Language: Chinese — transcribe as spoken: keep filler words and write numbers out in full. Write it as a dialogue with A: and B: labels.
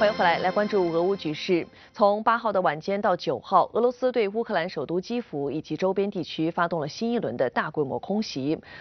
A: 欢迎回来，来关注俄乌局势。从八号的晚间到九号，俄罗斯对乌克兰首都基辅以及周边地区发动了新一轮的大规模空袭。